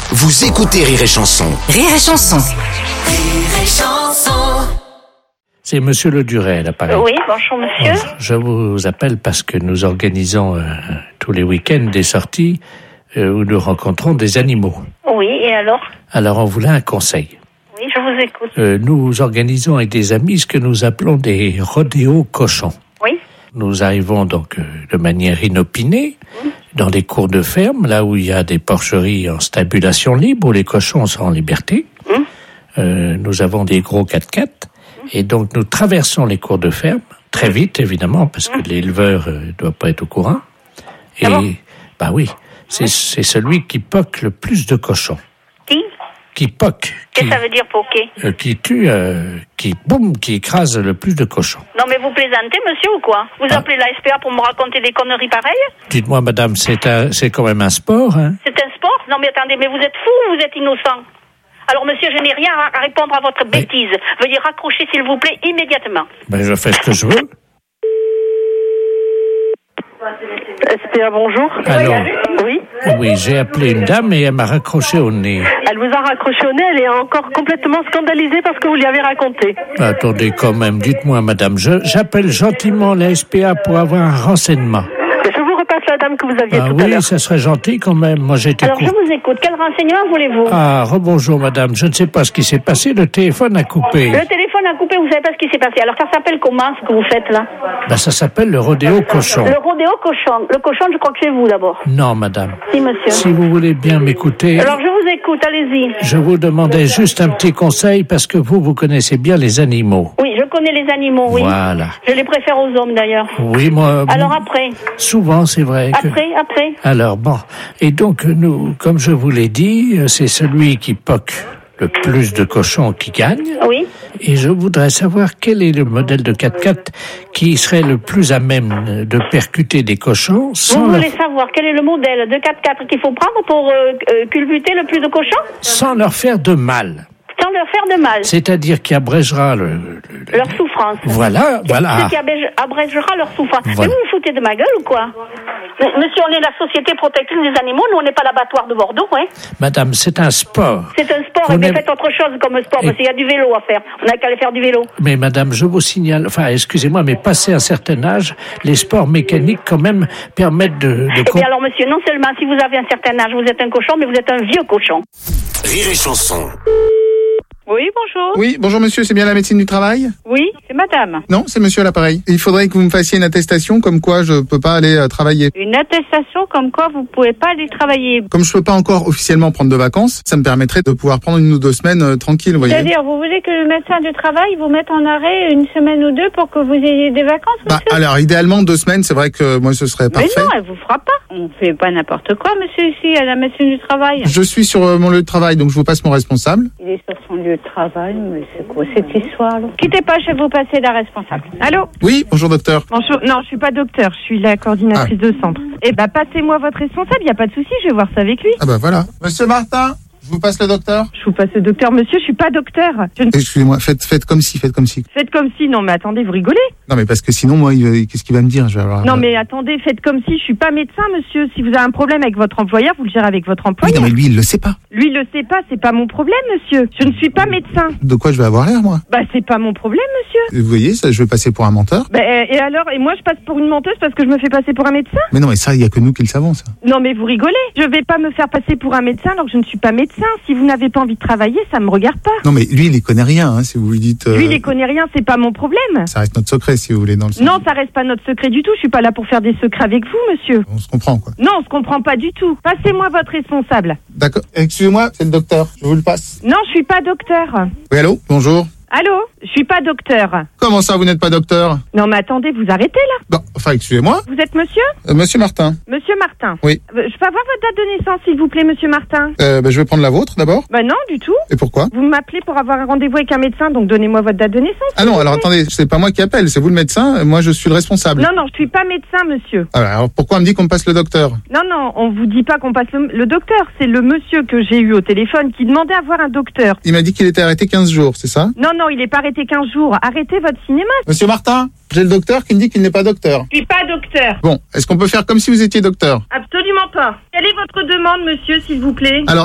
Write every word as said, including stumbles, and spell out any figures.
Vous écoutez Rire et Chanson. Rire et Chanson. Rire et Chanson. C'est Monsieur Le Duret, à l'appareil. Oui, bonjour monsieur. Bonjour. Je vous appelle parce que nous organisons euh, tous les week-ends des sorties euh, où nous rencontrons des animaux. Oui, et alors? Alors on voulait un conseil. Oui, je vous écoute. Euh, nous organisons avec des amis ce que nous appelons des rodéos cochons. Oui. Nous arrivons donc euh, de manière inopinée mmh. dans des cours de ferme, là où il y a des porcheries en stabulation libre, où les cochons sont en liberté. Mmh. Euh, nous avons des gros quatre-quatre. Et donc, nous traversons les cours de ferme, très vite, évidemment, parce que l'éleveur ne euh, doit pas être au courant. Et, ah bon bah oui, c'est, c'est celui qui poque le plus de cochons. Qui Qui poque. Qu'est-ce que ça veut dire poquer euh, Qui tue, euh, qui, boum, qui écrase le plus de cochons. Non, mais vous plaisantez, monsieur, ou quoi? Vous ah. appelez la S P A pour me raconter des conneries pareilles? Dites-moi, madame, c'est, un, c'est quand même un sport, hein? C'est un sport? Non, mais attendez, mais vous êtes fou ou vous êtes innocent? Alors, monsieur, je n'ai rien à répondre à votre bêtise. Mais... Veuillez raccrocher, s'il vous plaît, immédiatement. Ben, je fais ce que je veux. S P A, bonjour. Allô? Oui. Oui, j'ai appelé une dame et elle m'a raccroché au nez. Elle vous a raccroché au nez, elle est encore complètement scandalisée parce que vous lui avez raconté. Attendez, quand même, dites-moi, madame, je, j'appelle gentiment la S P A pour avoir un renseignement. Je vous repasse la dame que vous aviez ah, tout oui, à l'heure. Oui, ça serait gentil quand même. Moi, j'ai été Alors, cou... je vous écoute. Quel renseignement voulez-vous? Ah, rebonjour, madame. Je ne sais pas ce qui s'est passé. Le téléphone a coupé. Le téléphone a coupé, vous savez pas ce qui s'est passé. Alors, ça s'appelle comment, ce que vous faites, là? Ben, ça s'appelle le rodéo cochon. Le rodéo cochon. Le cochon, je crois que c'est vous, d'abord. Non, madame. Si, monsieur. Si vous voulez bien m'écouter... Alors, je vous écoute, allez-y. Je vous demandais juste un petit conseil parce que vous, vous connaissez bien les animaux. Oui, je connais les animaux, oui. Voilà. Je les préfère aux hommes, d'ailleurs. Oui, moi... Alors, après? Souvent, c'est vrai que... Après, après. Alors, bon. Et donc, nous, comme je vous l'ai dit, c'est celui qui poque le plus de cochons qui gagne. Oui. Et je voudrais savoir quel est le modèle de quatre-quatre qui serait le plus à même de percuter des cochons sans Vous leur... voulez savoir quel est le modèle de quatre-quatre qu'il faut prendre pour euh, euh, culbuter le plus de cochons? Sans leur faire de mal. Sans leur faire de mal. C'est-à-dire qui abrégera le, le, le... leur souffrance. Voilà, voilà. Ce qui abrégera leur souffrance. Voilà. Mais vous vous foutez de ma gueule ou quoi? Monsieur, on est la Société protectrice des animaux, nous on n'est pas l'abattoir de Bordeaux, hein. Madame, c'est un sport. C'est un sport, vous et bien faites autre chose comme sport, et... parce qu'il y a du vélo à faire. On n'a qu'à aller faire du vélo. Mais madame, je vous signale, enfin, excusez-moi, mais passé un certain âge, les sports mécaniques quand même permettent de... de... Eh bien alors monsieur, non seulement si vous avez un certain âge, vous êtes un cochon, mais vous êtes un vieux cochon. Rire et Chanson. Oui, bonjour. Oui, bonjour monsieur, c'est bien la médecine du travail? Oui, c'est madame. Non, c'est monsieur à l'appareil. Il faudrait que vous me fassiez une attestation comme quoi je peux pas aller euh, travailler. Une attestation comme quoi vous pouvez pas aller travailler. Comme je peux pas encore officiellement prendre de vacances, ça me permettrait de pouvoir prendre une ou deux semaines euh, tranquille, vous voyez. C'est-à-dire, vous voulez que le médecin du travail vous mette en arrêt une semaine ou deux pour que vous ayez des vacances, monsieur? Bah, alors, idéalement, deux semaines, c'est vrai que moi, ce serait parfait. Mais non, elle vous fera pas. On fait pas n'importe quoi, monsieur, ici, à la médecine du travail. Je suis sur euh, mon lieu de travail, donc je vous passe mon responsable. Il est sur son lieu de travail, mais c'est quoi cette histoire, là? Quittez pas, je vais vous passer la responsable. Allô? Oui, bonjour docteur. Bonjour, non, je suis pas docteur, je suis la coordinatrice ah. de centre. Eh ben, passez-moi votre responsable, y a pas de souci, je vais voir ça avec lui. Ah bah voilà. Monsieur Martin, je vous passe le docteur. Je vous passe le docteur, monsieur, je suis pas docteur. Je ne... Excusez-moi, faites, faites comme si, faites comme si. Faites comme si, non mais attendez, vous rigolez? Non mais parce que sinon, moi, il, qu'est-ce qu'il va me dire? Je vais avoir... Non mais attendez, faites comme si, je suis pas médecin, monsieur. Si vous avez un problème avec votre employeur, vous le gérez avec votre employeur. Oui, non mais lui, il le sait pas. Lui, il le sait pas, c'est pas mon problème, monsieur. Je ne suis pas médecin. De quoi je vais avoir l'air, moi? Bah c'est pas mon problème, monsieur. Vous voyez, ça, je vais passer pour un menteur. Bah et alors, et moi je passe pour une menteuse parce que je me fais passer pour un médecin? Mais non mais ça, il y a que nous qui le savons, ça. Non mais vous rigolez. Je vais pas me faire passer pour un médecin alors que je ne suis pas médecin. Si vous n'avez pas envie de travailler, ça me regarde pas. Non mais lui, il y connaît rien, hein, si vous lui dites... Euh... Lui, il y connaît rien, c'est pas mon problème. Ça reste notre secret, si vous voulez, dans le sens. Non, ça reste pas notre secret du tout. Je suis pas là pour faire des secrets avec vous, monsieur. On se comprend, quoi. Non, on se comprend pas du tout. Passez-moi votre responsable. D'accord. Excusez-moi, c'est le docteur. Je vous le passe. Non, je suis pas docteur. Oui, allô? Bonjour. Allô? Je suis pas docteur. Comment ça, vous n'êtes pas docteur? Non, mais attendez, vous arrêtez là. Bon, enfin, excusez-moi. Vous êtes monsieur? Euh, monsieur Martin. Monsieur Martin. Oui. Euh, je peux avoir votre date de naissance, s'il vous plaît, monsieur Martin? Euh, bah, je vais prendre la vôtre d'abord. Bah non, du tout. Et pourquoi? Vous m'appelez pour avoir un rendez-vous avec un médecin, donc donnez-moi votre date de naissance. Ah non, alors attendez, c'est pas moi qui appelle, c'est vous le médecin, moi je suis le responsable. Non, non, je suis pas médecin, monsieur. Alors, alors pourquoi on me dit qu'on me passe le docteur? Non, non, on vous dit pas qu'on passe le, le docteur, c'est le monsieur que j'ai eu au téléphone qui demandait à voir un docteur. Il m'a dit qu'il était arrêté quinze jours, c'est ça? Non, non, il est pas arrêté quinze jours. Arrêtez votre cinéma. Monsieur Martin, j'ai le docteur qui me dit qu'il n'est pas docteur. Je suis pas docteur. Bon, est-ce qu'on peut faire comme si vous étiez docteur? Absolument pas. Quelle est votre demande, monsieur, s'il vous plaît? Alors,